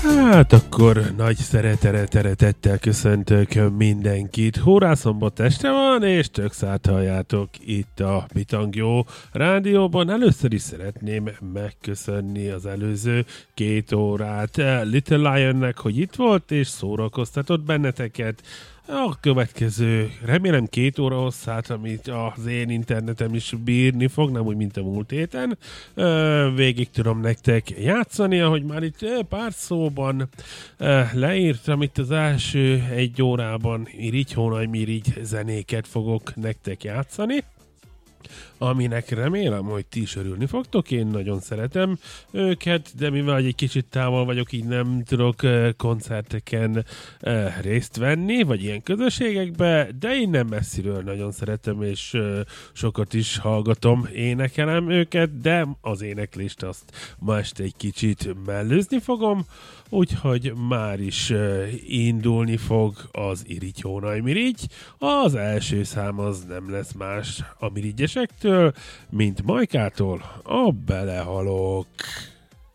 Hát akkor nagy szeretettel köszöntök mindenkit. Hórászombat este van, és tök szát halljátok itt a Bitangyó rádióban. Először is szeretném megköszönni az előző 2 órát Little Lionnek, hogy itt volt, és szórakoztatott benneteket. A következő, remélem 2 óra hosszát, amit az én internetem is bírni fog, nem úgy, mint a múlt héten. Végig tudom nektek játszani, ahogy már itt pár szóban leírtam, itt az első 1 órában irigy hónajmirigy zenéket fogok nektek játszani, aminek remélem, hogy ti is örülni fogtok. Én nagyon szeretem őket, de mivel egy kicsit távol vagyok, így nem tudok koncerteken részt venni, vagy ilyen közösségekbe, de én nem messziről nagyon szeretem, és sokat is hallgatom, énekelem őket, de az éneklést azt ma este egy kicsit mellőzni fogom, úgyhogy már is indulni fog az Irigy hónajmirigy. Az első szám az nem lesz más a mirigyesektől, mint Majkától, a Belehalok.